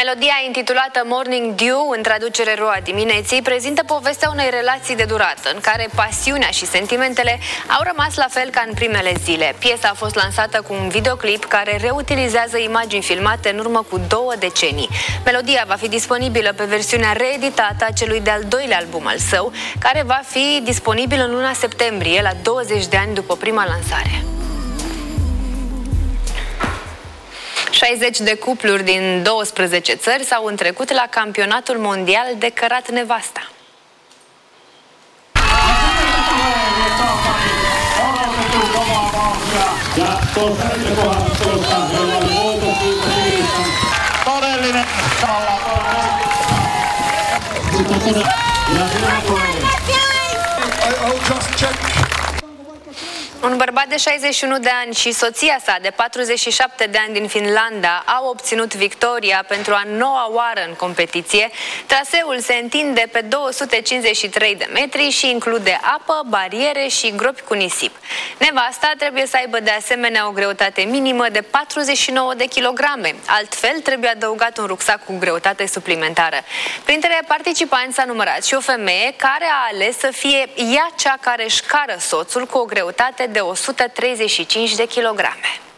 Melodia intitulată Morning Dew, în traducere Roa dimineții, prezintă povestea unei relații de durată, în care pasiunea și sentimentele au rămas la fel ca în primele zile. Piesa a fost lansată cu un videoclip care reutilizează imagini filmate în urmă cu 2 decenii. Melodia va fi disponibilă pe versiunea reeditată a celui de-al doilea album al său, care va fi disponibil în luna septembrie, la 20 de ani după prima lansare. 60 de cupluri din 12 țări s-au întrecut la campionatul mondial de cărat nevasta. Un bărbat de 61 de ani și soția sa de 47 de ani din Finlanda au obținut victoria pentru a 9-a oară în competiție. Traseul se întinde pe 253 de metri și include apă, bariere și gropi cu nisip. Nevasta trebuie să aibă de asemenea o greutate minimă de 49 de kilograme, altfel trebuie adăugat un rucsac cu greutate suplimentară. Printre participanți s-a numărat și o femeie care a ales să fie ea cea care își cară soțul cu o greutate de 135 de kilograme.